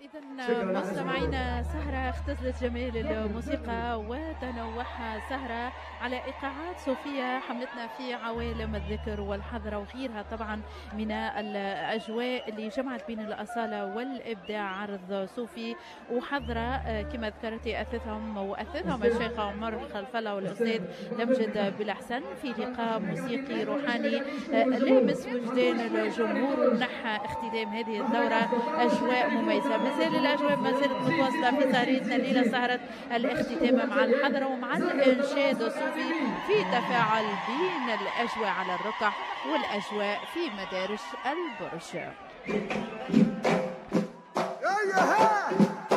إذا مستمعينا، سهرة اختزلت جمال الموسيقى وتنوعها، سهرة على إيقاعات صوفية حملتنا في عوالم الذكر والحضرة وغيرها طبعا من الأجواء اللي جمعت بين الأصالة والإبداع. عرض صوفي وحضرة كما ذكرتي أثثهم الشيخ عمر خلفلة والأستاذ لمجد بالأحسن في لقاء موسيقي روحاني لامس وجدان الجمهور ومنح اختتام هذه الدورة أجواء مميزة. مازال الأجواء ما زالت متواصلة في سهرتنا الليلة، سهرة الاختتام مع الحضرة ومع الإنشاد الصوفي في تفاعل بين الأجواء على الركح والأجواء في مدارج البرج.